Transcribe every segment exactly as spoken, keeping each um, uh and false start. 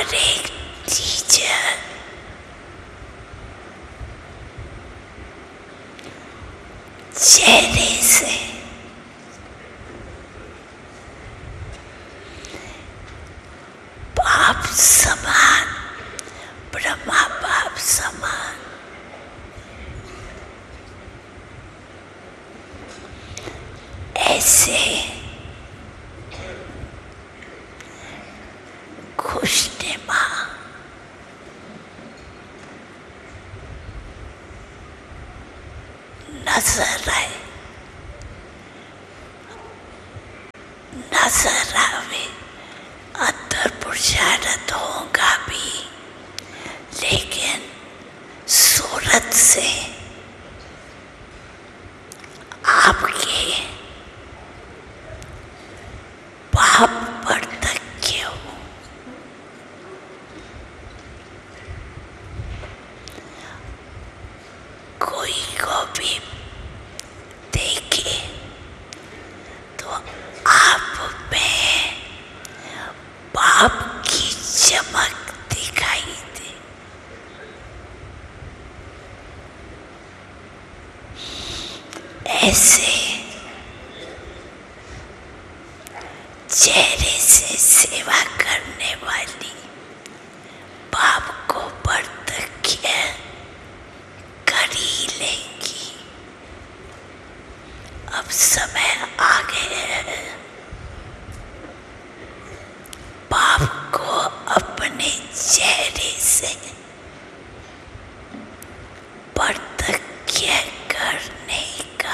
हर एक टीचर चेहरे से बाप समान, ब्रह्मा बाप समान ऐसे खुशनुमा नजर आए, नजर आवे। अंतर पुरुषार्थ होगा भी, लेकिन सूरत से आपके बाप पर तक क्यों कोई को भी देखे तो आप में बाप की चमक दिखाई दे। ऐसे चेहरे से सेवा करने वाली बाप को प्रत्यक्ष कर ही लेंगी। अब समय आ गया है बाप को अपने चेहरे से प्रत्यक्ष करने का।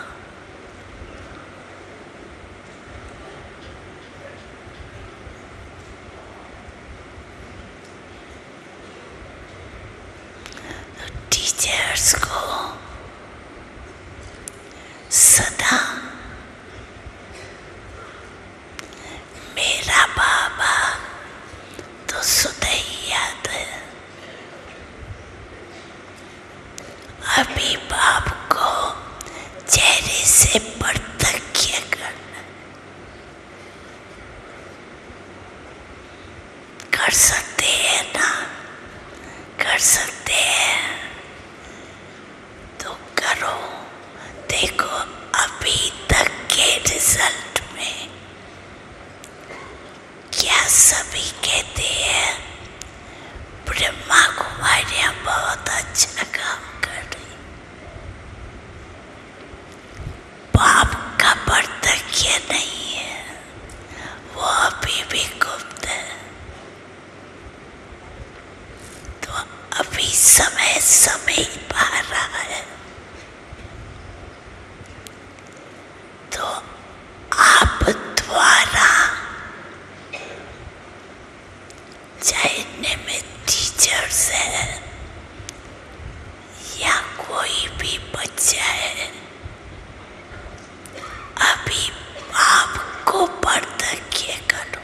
टीचर्स को सदा मेरा बाबा तो सुधा ही याद है। अभी बाप को चेहरे से प्रत्यक्ष करना कर सकते हैं ना, कर सकते हैं तो करो। देखो अभी तक के रिजल्ट में क्या सभी कहते हैं ब्रह्मा कुमारियां बहुत अच्छा काम कर रही। बाप का प्रत्यक्ष नहीं है, वो अभी भी गुप्त है। तो अभी समय समय पा रहा है तो आप द्वारा चाहे निमित्त टीचर्स है या कोई भी बच्चा है, अभी आपको प्रत्यक्ष करो।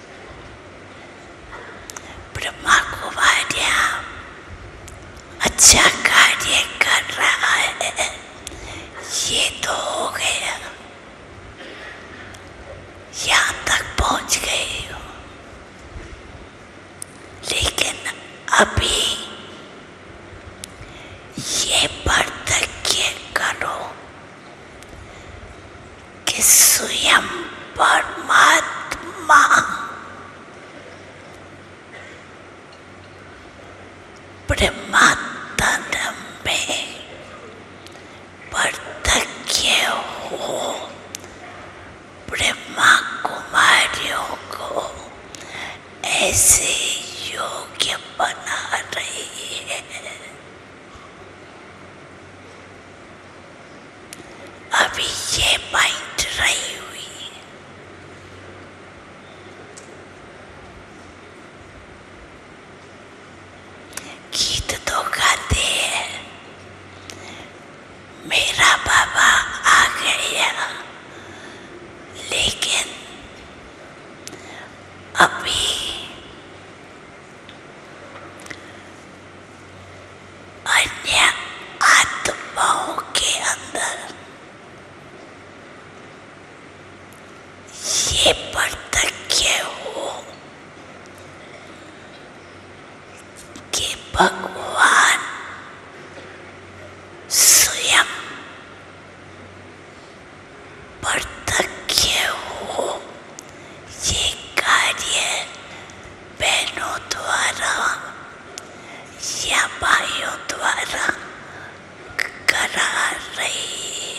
ब्रह्मा कुमारियां अच्छा कार्य कर रहा है, ये तो हो गया, यहाँ तक पहुंच गए हो। लेकिन अभी ये प्रत्यक्ष करो कि स्वयं परमात्मा ब्रह्मा तन में प्रत्यक्ष हो। ब्रह्मा कुमारियों को ऐसे